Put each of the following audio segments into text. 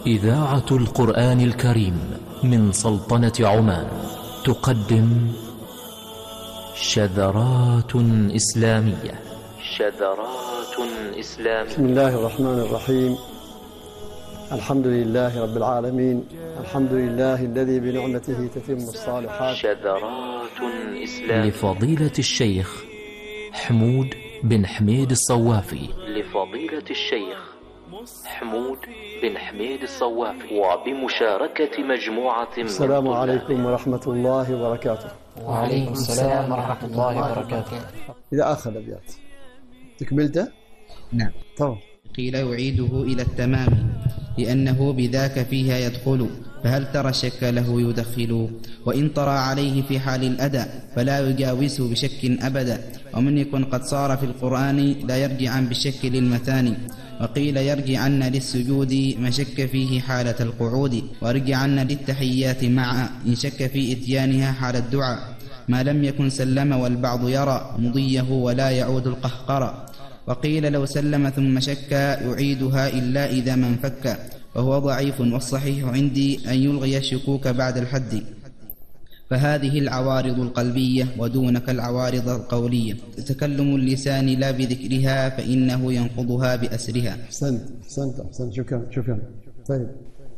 إذاعة القرآن الكريم من سلطنة عمان تقدم شذرات إسلامية. شذرات إسلامية. بسم الله الرحمن الرحيم. الحمد لله رب العالمين، الحمد لله الذي بنعمته تتم الصالحات. شذرات إسلامية لفضيلة الشيخ حمود بن حميد الصوافي. لفضيلة الشيخ حمود بن حميد الصوافي وبمشاركة مجموعة من السلام عليكم ورحمة الله وبركاته. وعليكم السلام ورحمة الله وبركاته. إلى آخر الأبيات. تكملته؟ نعم. طبعا. قيل يعيده إلى التمام لأنه بذاك فيها يدخل، فهل ترى الشك له يدخل؟ وإن طرى عليه في حال الأداء فلا يجاوزه بشك أبدا، ومن يكن قد صار في القرآن لا يرجعا بالشك للمثاني. وقيل يرجعن للسجود ما شك فيه حالة القعود، ورجعن للتحيات مع إن شك في إتيانها حال الدعاء، ما لم يكن سلم والبعض يرى مضيه ولا يعود القهقرى. وقيل لو سلم ثم شك يعيدها إلا إذا ما انفك، وهو ضعيف، والصحيح عندي أن يلغي الشكوك بعد الحد. فهذه العوارض القلبية ودونك العوارض القولية، تكلم اللسان لا بذكرها فإنه ينقضها بأسرها. أحسنت. شكرا. طيب.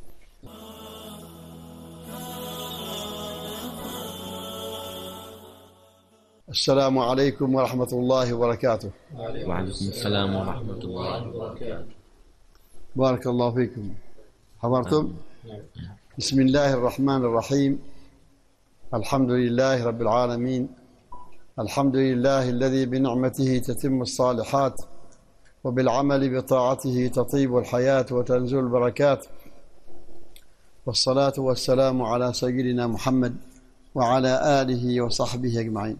السلام عليكم ورحمة الله وبركاته. وعليكم السلام ورحمة الله وبركاته. بارك الله فيكم. حضرتم؟ بسم الله الرحمن الرحيم. الحمد لله رب العالمين، الحمد لله الذي بنعمته تتم الصالحات، وبالعمل بطاعته تطيب الحياة وتنزل البركات، والصلاة والسلام على سيدنا محمد وعلى آله وصحبه أجمعين.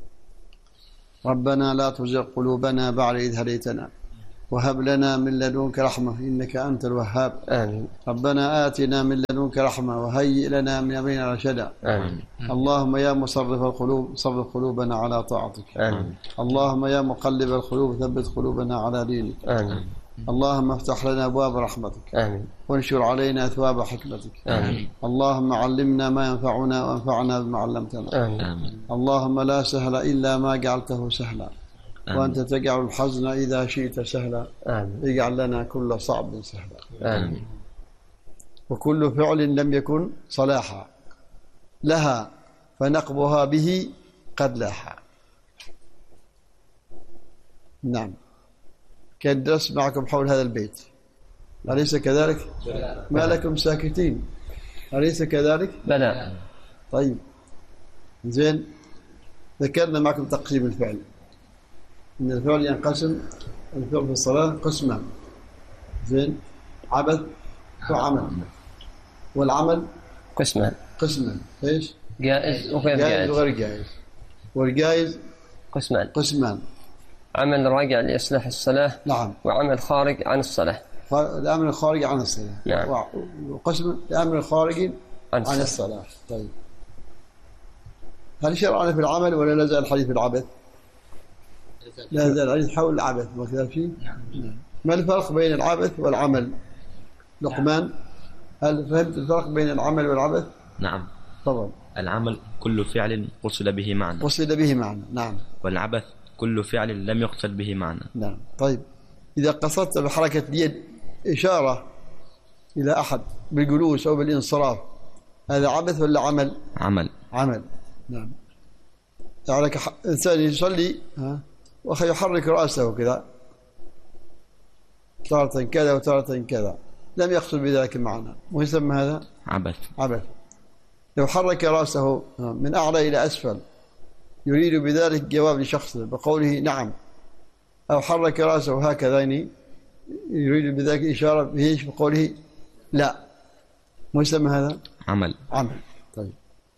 ربنا لا تزغ قلوبنا بعد إذ هديتنا وهب لنا من لدنك رحمة إنك أنت الوهاب. آمين. ربنا آتنا من لدنك رحمة وهيئ لنا من أمرنا رشدا. آمين. اللهم يا مصرف القلوب صرف قلوبنا على طاعتك. آمين. اللهم يا مقلب القلوب ثبت قلوبنا على دينك. آمين. اللهم افتح لنا أبواب رحمتك. آمين. وانشر علينا أثواب حكمتك. آمين. اللهم علمنا ما ينفعنا وانفعنا بما علمتنا. آمين. اللهم لا سهل إلا ما جعلته سهلا، وأنت تجعل الحزن إذا شئت سهلا. آمين. اجعل لنا كل صعب سهلا. آمين. وكل فعل لم يكن صلاحا لها فنقبها به قد لاحا. نعم. كان درس معكم حول هذا البيت، أليس كذلك؟ ما لكم ساكتين، أليس كذلك؟ بلى. طيب زين. ذكرنا معكم تقسيم الفعل، إن الفعل ينقسم، الفعل في الصلاة قسمان. زين. عبث وعمل، والعمل قسمان. ايش؟ جائز وغير جائز جائز. وغير جائز. والجائز قسمان. عمل راجع لإصلاح الصلاة. نعم. وعمل خارج عن الصلاة. الأمر الخارج عن الصلاة. نعم. وقسم الأمر الخارج عن الصلاة. طيب. هل شرعنا في العمل ولا لا زال الحديث في العبث؟ لا زال الحديث حول العبث، ما كذا شيء؟ نعم. ما الفرق بين العبث والعمل؟ لقمان، هل فهمت الفرق بين العمل والعبث؟ نعم. طبعا. العمل كل فعل قصد به معنى. نعم. والعبث كل فعل لم يقصد به معنى. نعم. طيب، إذا قصدت بحركة اليد إشارة إلى أحد بالجلوس أو بالانصراف، هذا عبث ولا عمل؟ عمل. نعم. يعني إنسان يصلي ويحرك رأسه كذا تارة كذا وتارة كذا، لم يقصد بذلك المعنى، ويسمى هذا عبث. لو حرك رأسه من أعلى إلى أسفل يريد بذلك جواب لشخصه بقوله نعم، أو حرك رأسه هكذا يريد بذلك إشارة به بقوله لا، ما يسمى هذا؟ عمل. طيب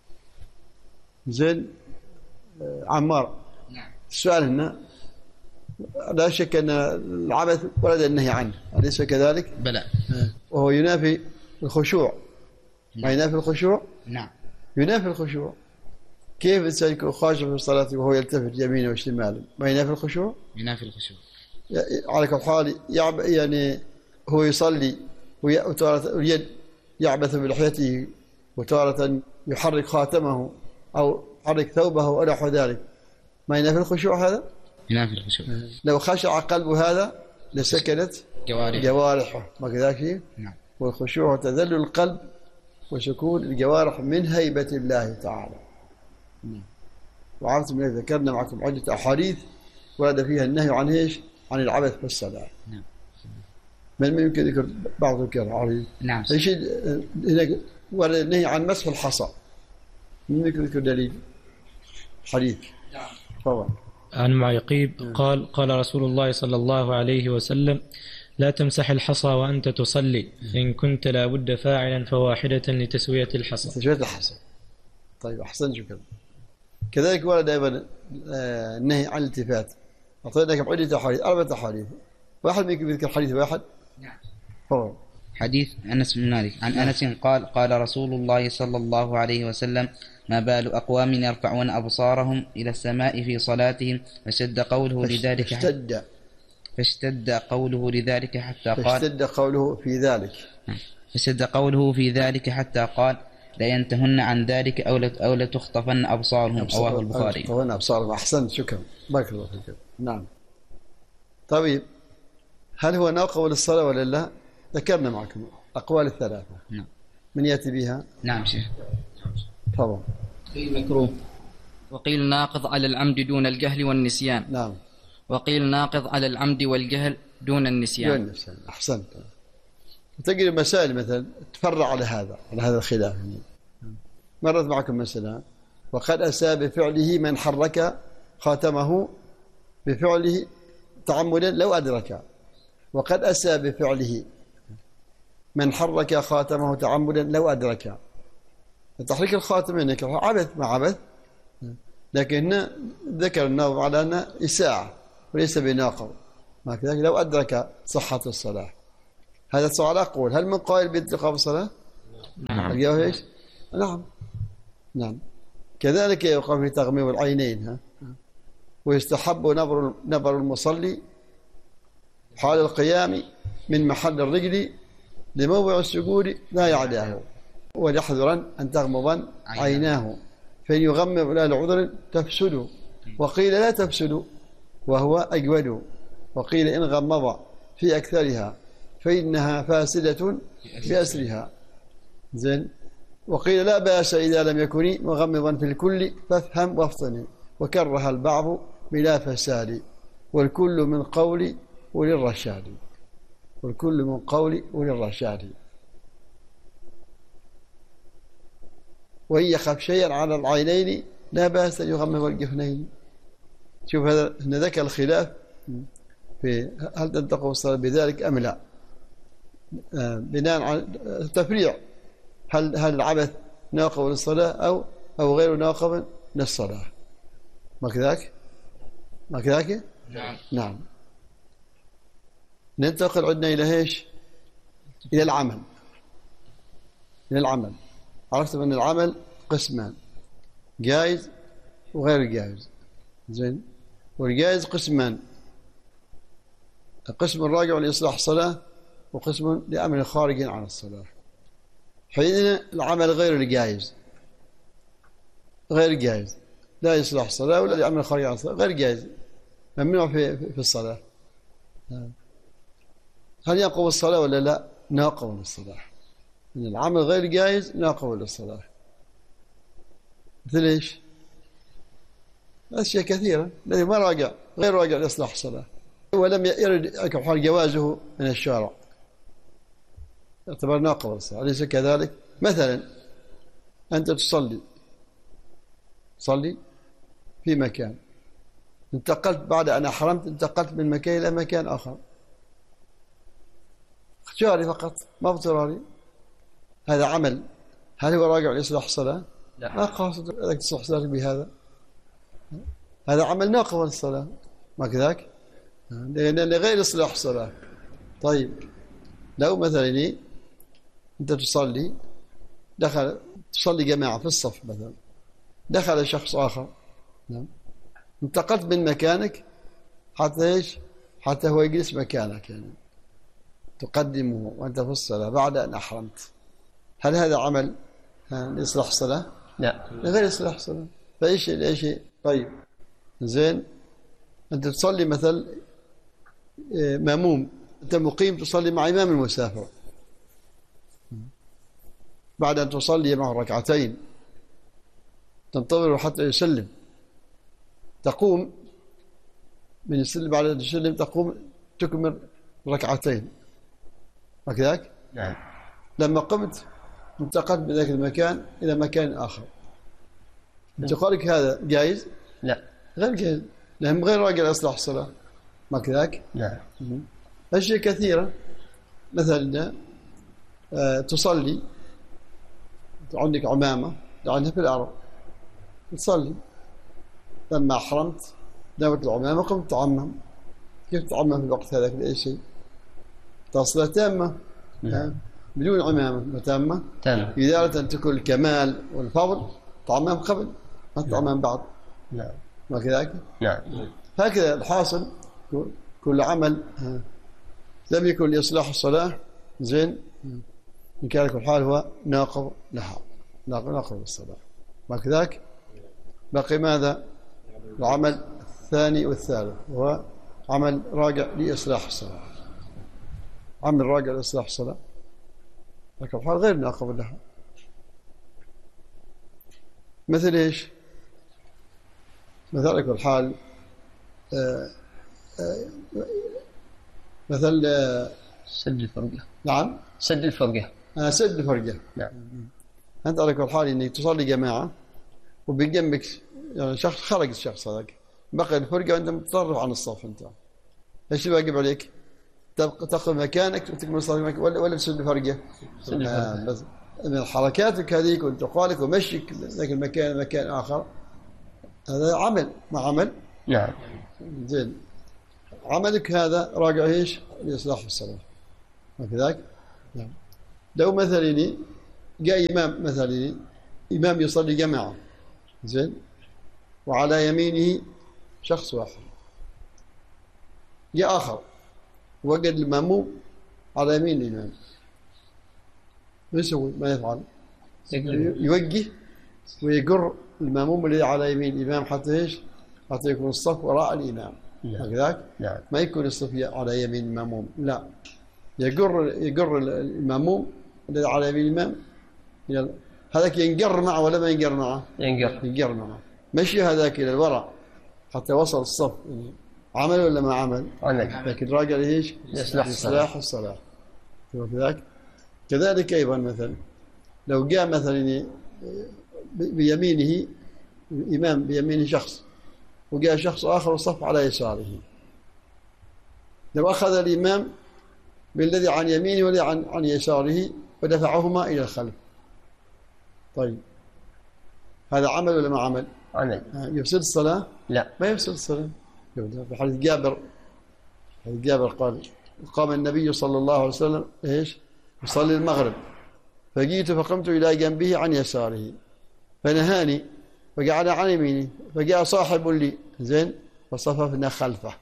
زين. عمار. نعم. السؤال هنا لا شك أن العبث ورد النهي عنه، أليس كذلك؟ بلى. وهو ينافي الخشوع. ما ينافي الخشوع؟ نعم. ينافي الخشوع. كيف الإنسان يكون خاشع في الصلاة وهو يلتفت يمينه وشماله؟ ما ينافي الخشوع؟ ينافي الخشوع. على كل حال يعني هو يصلي وتارة اليد يعبث بلحيته، وتارة يحرك خاتمه أو يحرك ثوبه أو نحو ذلك، ما ينافي الخشوع هذا؟ ينافي الخشوع. لو خشع قلب هذا لسكنت جوارحه، ما كذلك؟ نعم. والخشوع تذلل القلب وسكون الجوارح من هيبة الله تعالى. وعرفتم أن ذكرنا معكم عدة أحاديث ورد فيها النهي عن ايش؟ عن العبث في الصلاة. نعم. من يمكن ذكر بعض الكلام؟ نعم. ايش هناك ورد النهي عن مسح الحصى. من يمكن ذكر دليل؟ حديث. نعم. تفضل. عن معيقيب قال: قال رسول الله صلى الله عليه وسلم: لا تمسح الحصى وأنت تصلي، إن كنت لا بد فاعلا فواحدة لتسوية الحصى. تسوية الحصى. طيب أحسن، شكرا. كذلك ورد أيضا النهي عن الالتفات. أعطيناكم عدة أحاديث، 4 أحاديث. واحد منكم يذكر حديث واحد؟ نعم. تفضل. حديث أنس بن مالك عن أنس قال: قال رسول الله صلى الله عليه وسلم: ما بال أقوام يرفعون أبصارهم إلى السماء في صلاتهم فاشتد قوله لذلك حتى قال لا ينتهن عن ذلك أو لتخطفن أبصارهم. رواه البخاري. أحسنت، شكرا، بارك الله فيك. نعم. طيب، هل هو ناقض للصلاة ولا لا؟ ذكرنا معكم أقوال الثلاثة. نعم. من يأتي بها؟ نعم شيخ. تفضل. قيل مكروه، وقيل ناقض على العمد دون الجهل والنسيان. نعم. وقيل ناقض على العمد والجهل دون النسيان. أحسنت. تجري مسائل مثلا تفرع على هذا الخلاف. مرت معكم مثلا: وقد أساء بفعله من حرك خاتمه بفعله تعمدا لو أدرك. وقد أساء بفعله من حرك خاتمه تعمدا لو أدرك. تحريك الخاتم هناك عبث مع عبث، لكن ذكر النووي على أنه إساءة وليس بناقض، ما كذلك لو أدرك صحة الصلاة. هذا السؤال أقول: هل من قائل بانتقاض الصلاة؟ نعم. الجواب ايش؟ نعم. كذلك يقع في تغميض العينين. ويستحب نظر المصلي حال القيام من محل الرجل لموضع السجود لا يعلاه، وليحذرن أن تغمض عيناه، فإن يغمض لا لعذر تفسد. وقيل لا تفسد وهو أجود، وقيل إن غمض في أكثرها فإنها فاسدة بأسرها. زين. وقيل لا بأس إذا لم يكن مغمضا في الكل فافهم وافطن، وكره البعض بلا فساد، والكل من قول أولي الرشاد. وإن يخف شيئا على العينين لا بأس أن يغمض الجفنين. شوف هذا ذكر الخلاف في هل تنتقض الصلاة بذلك أم لا، بناء على التفريع. هل العبث ناقض للصلاة أو غير ناقض للصلاة؟ ما كذاك؟ نعم. ننتقل عندنا إلى ايش؟ إلى العمل. عرفتم أن العمل قسمان: جائز وغير جائز. زين. والجائز قسمان: قسم راجع لإصلاح الصلاة، وقسم لأمر خارج عن الصلاة. حينئذ العمل غير الجائز لا يصلح الصلاة ولا لأمر خارج عن الصلاة، غير جائز، ممنوع في الصلاة. هل ينقض الصلاة ولا لا؟ ناقض للصلاة. إن العمل غير جائز ناقض للصلاة. مثل ايش؟ أشياء كثيرة. الذي ما غير راجع لإصلاح الصلاة ولم يرد حال جوازه من الشارع يعتبر ناقض الصلاة، أليس كذلك؟ مثلا أنت تصلي في مكان، انتقلت بعد أن أحرمت، انتقلت من مكان إلى مكان آخر، اختياري فقط ما اضطراري، هذا عمل. هل هو راجع لإصلاح الصلاة؟ لا. ما قاصد أنك تصلح صلاتك بهذا، هذا عمل ناقض للصلاة، ما كذاك؟ لأن غير إصلاح الصلاة. طيب لو مثلا أنت تصلي جماعة في الصف مثلا، دخل شخص آخر، انتقلت من مكانك حتى إيش؟ حتى هو يجلس مكانك، يعني تقدمه وأنت في الصلاة بعد أن أحرمت، هل هذا عمل لإصلاح الصلاة؟ لا، غير إصلاح الصلاة. فإيش شيء طيب زين، أنت تصلي مثل مأموم، أنت مقيم تصلي مع إمام المسافر، بعد أن تصلي معه ركعتين تنتظر حتى يسلم، تقوم من السلم، بعد أن تسلم تقوم تكمل ركعتين وكذلك. نعم. لما قمت انتقلت من ذاك المكان إلى مكان آخر، انتقالك هذا جائز؟ لا، غير جائز، لأنه غير راجع إصلاح الصلاة، ما كذاك؟ نعم. أشياء كثيرة، مثلا تصلي عندك عمامة عندها في الأرض تصلي، لما أحرمت نوت العمامة قمت تعمم، كيف تعمم في الوقت هذاك لأي شيء؟ تصلى تامة بدون عمامة تامة، إذا أردت أن تكون الكمال والفضل تعمم قبل ما تعمم بعد. نعم. ما كذاك؟ نعم. هكذا الحاصل كل عمل لم يكن لإصلاح الصلاة زين إن كان كل حال هو ناقض لها، ناقض الصلاة. ما كذاك؟ بقي ماذا؟ العمل الثاني والثالث وهو عمل راجع لإصلاح الصلاة، عمل راجع لإصلاح الصلاة لكن الحال غير ناقض لها. مثل إيش؟ مثل كل حال مثل سد الفرقة. نعم، سد الفرقة. سد الفرقة. نعم. أنت على كل حال إنك تصلي جماعة وبجنبك يعني شخص خرج، الشخص هذاك بقي الفرقة وأنت متطرف عن الصف، أنت إيش الواجب عليك؟ تقف مكانك وتكمل الصلاة ولا تسد الفرقة؟ بس من حركاتك هذيك وانتقالك ومشيك ذاك المكان مكان آخر هذا عمل، ما عمل؟ نعم. زين، عملك هذا راجع ايش؟ لإصلاح الصلاة، هكذاك؟ نعم. لو مثلا جاء إمام، مثلا إمام يصلي جماعة زين وعلى يمينه شخص واحد، جاء آخر وجد المأموم على يمين الإمام، ما يسوي؟ ما يفعل؟ يوجه ويجر المأموم الذي على يمين الإمام حتى ايش؟ حتى يكون الصف وراء الإمام، هكذاك؟ نعم. ما يكون الصف على يمين المأموم، لا، يجر المأموم الذي على يمين الإمام، هذاك ينجر معه ولا ما ينجر معه؟ ينجر معه، مشي هذاك إلى الوراء حتى وصل الصف. عمل ولا ما عمل؟ عمل. لكن راجع لإيش؟ لإصلاح الصلاة. كذلك أيضا مثلا لو جاء مثلا بيمينه الإمام، بيمينه شخص وجاء شخص آخر وصف على يساره، لو أخذ الإمام بالذي عن يمينه والذي عن يساره ودفعهما إلى الخلف، طيب هذا عمل ولا ما عمل؟ عمل. يفسد الصلاة؟ لا، ما يفسد الصلاة. في حديث جابر قال قام النبي صلى الله عليه وسلم ايش؟ يصلي المغرب، فجئت فقمت إلى جنبه عن يساره فنهاني فقعد عن يميني، فجاء صاحب لي زين فصففنا خلفه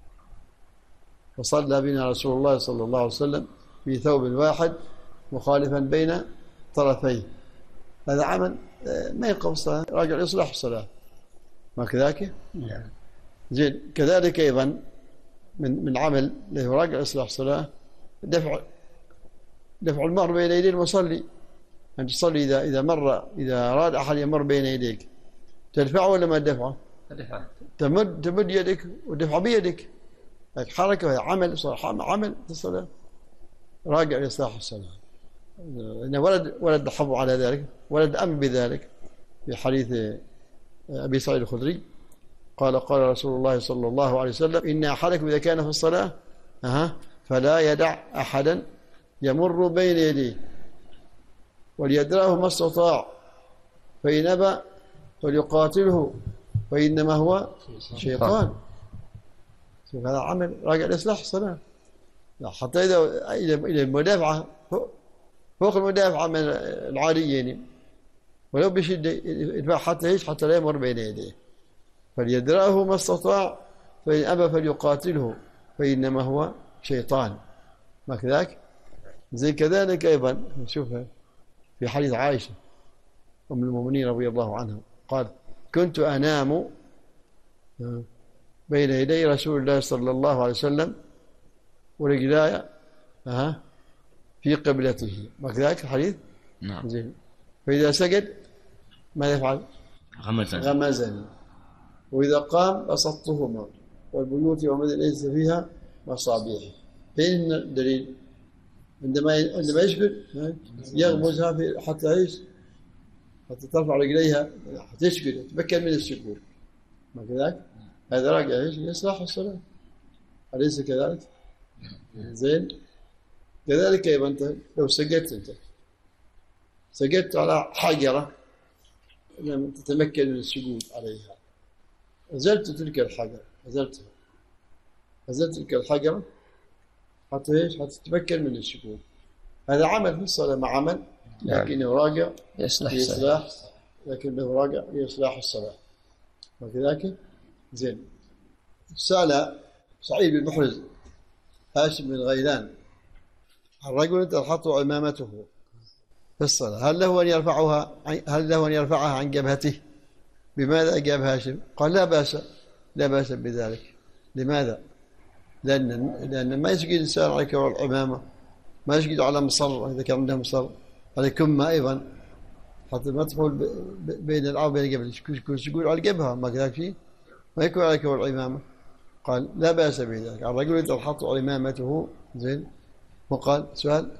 فصلى بنا رسول الله صلى الله عليه وسلم في ثوب واحد مخالفا بين طرفيه. هذا عمل ما ينقض الصلاة، راجع لإصلاح الصلاة، ما كذاك؟ زين. كذلك أيضا من عمل له راجع لإصلاح الصلاة دفع المر بين يدي المصلي، أن تصلي إذا أراد أحد يمر بين يديك تدفعه ولا ما تدفعه؟ تمد يدك ودفع بيدك، حركة عمل صراحة، عمل في الصلاة راجع لإصلاح الصلاة. إن ولد حظ على ذلك، ولد أمر بذلك في حديث أبي سعيد الخدري قال رسول الله صلى الله عليه وسلم إن أحدكم إذا كان في الصلاة فلا يدع أحدا يمر بين يديه وليدراه ما استطاع، فإن أبى فليقاتله فإنما هو شيطان. هذا عمل راجع لإصلاح الصلاة، حتى إذا المدافعة فوق المدافعة من العاديين ولو بشدة يدفع حتى لا يمر بين يديه، فليدراه ما استطاع، فإن أبى فليقاتله فإنما هو شيطان. ما كذاك. زي كذلك أيضا نشوفها في حديث عائشة أم المؤمنين رضي الله عنها قال كنت أنام بين يدي رسول الله صلى الله عليه وسلم ورجلاي في قبلته. ما كذلك الحديث؟ نعم. زين. فإذا سجد ماذا يفعل؟ غمزني. وإذا قام بسطتهما والبيوت ومن ليس فيها مصابيح. فين الدليل؟ عندما يسجد يغمزها حتى ايش؟ حتى ترفع رجليها حتى تسجد تتمكن من السجود. ما كذلك؟ هذا راجع ايش؟ يصلح الصلاة. أليس كذلك؟ زين. كذلك أيضا أنت لو سجدت على حجرة لم تتمكن من السجود عليها، أزلت تلك الحجرة، أزلت تلك الحجرة حتى ايش؟ حتى تتمكن من السجود. هذا عمل في الصلاة مع عمل لكنه راجع لإصلاح، لكنه راجع لإصلاح الصلاة. وكذلك زين. سأل سعيد بن محرز هاشم بن غيلان الرجل تلحط عمامته في الصلاة هل له أن يرفعها عن جبهته؟ بماذا أجاب هاشم؟ قال لا بأس بذلك. لماذا؟ لأن ما يسجد الإنسان على كوع العمامة، ما يسجد على مصر إذا كان عنده مصر، على كمة أيضا حتى ما تدخل بين العاب وبين الجبهة، يكون سجود على الجبهة ما كذلك فيه، ما يكون على كوع العمامة. قال لا بأس بذلك. الرجل تلحط عمامته زين. وقال سؤال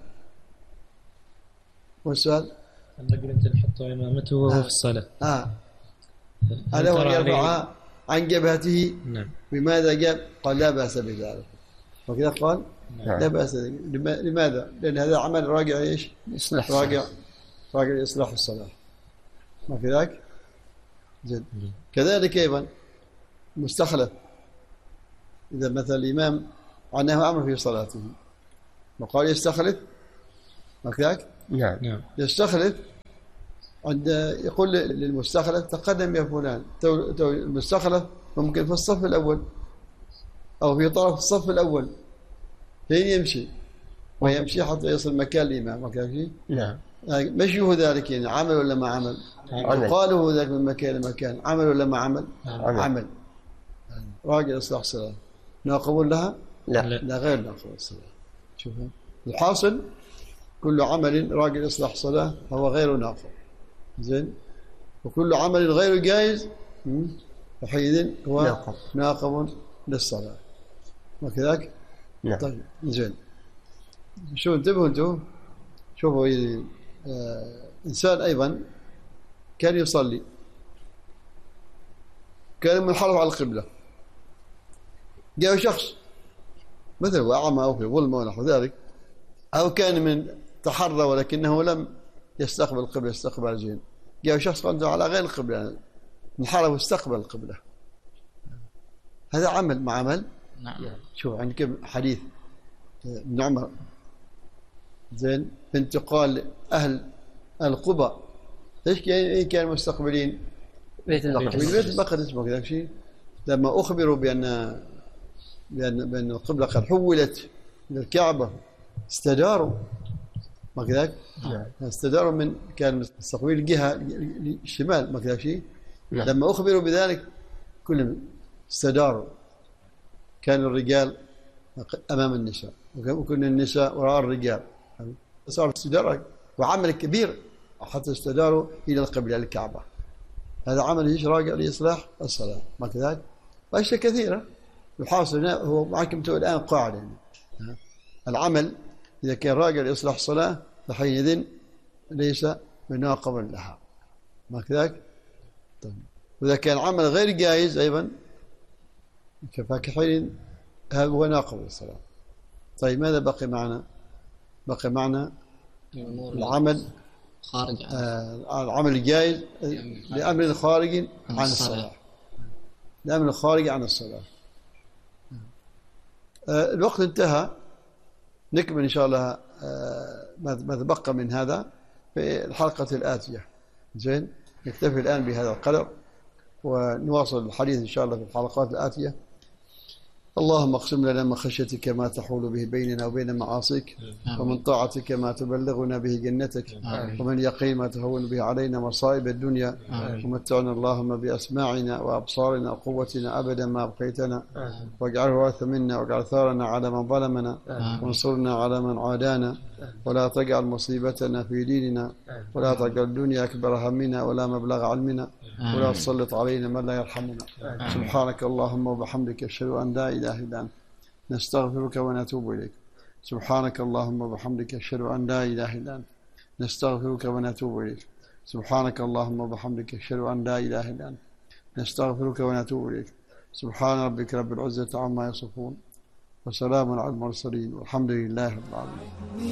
والسؤال الرجل تلحط عمامته وهو في الصلاة هل هو يرفعها عن جبهته؟ نعم. بماذا جاب؟ قال لا بأس بذلك. وكذا قال لا بأس بذلك. لماذا؟ لأن هذا عمل راجع ايش؟ راجع لإصلاح الصلاة. ما كذلك؟ زين. كذلك أيضا مستخلف إذا مثل الإمام عنه أمر في صلاته وقال يستخلف ما كذلك؟ نعم. يستخلف عند يقول للمستخلف تقدم يا فلان. المستخلف ممكن في الصف الأول أو في طرف الصف الأول فين يمشي ويمشي حتى يصل مكان الإمام. ما كذلك شيء؟ نعم. مشيه ذلك يعني عمل ولا ما عمل؟ قالوا ذلك من مكان لمكان عمل ولا ما عمل؟ عمل. راجع إصلاح الصلاة. ناقض لها؟ لا غير ناقض الصلاة. شوفوا الحاصل كل عمل راجع إصلاح الصلاة هو غير ناقض. زين. وكل عمل غير جائز وحينئذ هو ناقض للصلاة. وكذلك؟ نعم. طيب زين. شو انتبهوا انتم شوفوا إنسان أيضا كان يصلي كان منحرف على القبلة، جاء شخص مثل أعمى أو في ظلمة ونحو ذلك، أو كان من تحرى ولكنه لم يستقبل القبلة، استقبل الجهة، جاء شخص عنده على غير القبلة انحرف واستقبل القبلة. هذا عمل مع عمل. نعم. شوف عندك حديث ابن عمر زين انتقال أهل القبى ايش كانوا مستقبلين؟ بيت المقدس. ما كذا شيء. لما أخبروا بأن القبلة قد حولت إلى الكعبة استداروا. ما كذا استداروا من كان مستقبلين الجهة الشمال. ما كذا شيء. لما أخبروا بذلك كلهم استداروا. كان الرجال أمام النساء وكنا النساء وراء الرجال. صار استدارة وعمل كبير حتى استداروا إلى القبلة الكعبة. هذا عمل ايش راجع لإصلاح الصلاة. ما كذلك؟ وأشياء كثيرة. الحاصل هو معكم الآن قاعدة يعني. العمل إذا كان راجع لإصلاح الصلاة فحينئذ ليس مناقضا لها. ما كذلك؟ طيب. وإذا كان عمل غير جائز أيضا فحين هذا هو ناقض الصلاة. طيب ماذا بقي معنا؟ بقي معنا العمل خارج العمل الجائز لأمر خارج عن الصلاة. لأمر خارج عن الصلاة. الوقت انتهى. نكمل إن شاء الله ما تبقى من هذا في الحلقة الآتية. زين. نكتفي الآن بهذا القدر ونواصل الحديث إن شاء الله في الحلقات الآتية. اللهم اقسم لنا من خشيتك ما تحول به بيننا وبين معاصيك، ومن طاعتك ما تبلغنا به جنتك، ومن يقين ما تهون به علينا مصائب الدنيا، ومتعنا اللهم بأسماعنا وأبصارنا وقوتنا أبدا ما أبقيتنا، واجعله وارث منا، واجعل ثارنا على من ظلمنا، وانصرنا على من عادانا، ولا تجعل مصيبتنا في ديننا، ولا تجعل الدنيا أكبر همنا ولا مبلغ علمنا، ولا تسلط علينا من لا يرحمنا. سبحانك اللهم وبحمدك أشهد أن لا إله إلا أنت نستغفرك ونتوب إليك. سبحانك اللهم وبحمدك أشهد أن لا إله إلا أنت نستغفرك ونتوب إليك. سبحانك اللهم وبحمدك أشهد أن لا إله إلا أنت نستغفرك ونتوب إليك. سبحان ربك رب العزة عما يصفون، وسلام على المرسلين، والحمد لله رب العالمين.